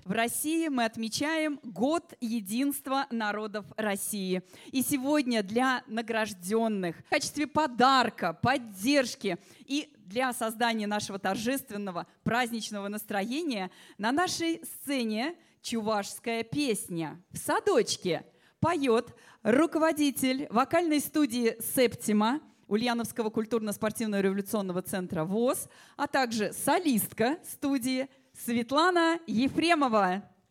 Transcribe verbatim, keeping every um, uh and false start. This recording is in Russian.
В России мы отмечаем Год единства народов России. И сегодня для награжденных в качестве подарка, поддержки и для создания нашего торжественного праздничного настроения на нашей сцене чувашская песня «В садочке» поет руководитель вокальной студии «Септима» Ульяновского культурно-спортивного революционного центра ВОС, а также солистка студии Светлана Ефремова.